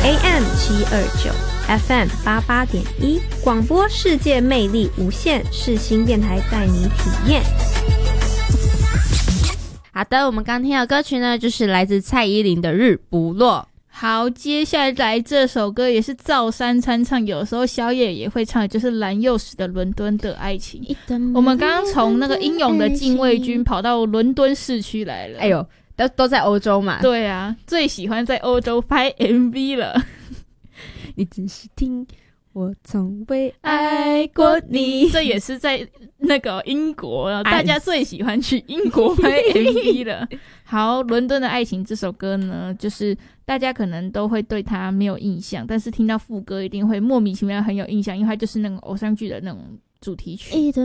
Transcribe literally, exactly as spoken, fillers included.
A M 七二九 F M 八八点一，广播世界魅力无限，世新电台带你体验。 好的，我们刚听到的歌曲呢，就是来自蔡依林的《日不落》。 好，接下来这首歌也是赵三餐唱，有时候宵夜也会唱，就是蓝又时的《伦敦的爱情》。我们刚刚从那个英勇的禁卫军跑到伦敦市区来了。 哎呦，都都在欧洲嘛。 对啊，最喜欢在欧洲拍 M V 了。 你仔细听，我从未爱过你。 这也是在那个英国，大家最喜欢去英国拍 M V 了。好，伦敦的爱情这首歌呢，就是大家可能都会对它没有印象，但是听到副歌一定会莫名其妙很有印象，因为它就是那种偶像剧的那种主题曲。 一的